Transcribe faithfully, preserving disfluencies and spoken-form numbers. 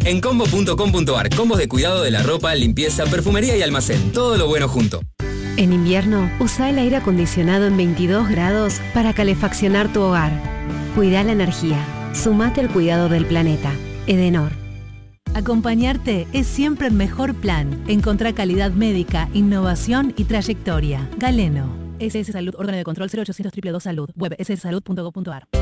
En combo punto com punto ar, combos de cuidado de la ropa, limpieza, perfumería y almacén. Todo lo bueno junto. En invierno, usa el aire acondicionado en veintidós grados para calefaccionar tu hogar. Cuida la energía. Sumate al cuidado del planeta. Edenor. Acompañarte es siempre el mejor plan. Encontrá calidad médica, innovación y trayectoria. Galeno. S S Salud, órgano de control cero ochocientos dos dos dos Salud. Web ss salud punto gov punto ar.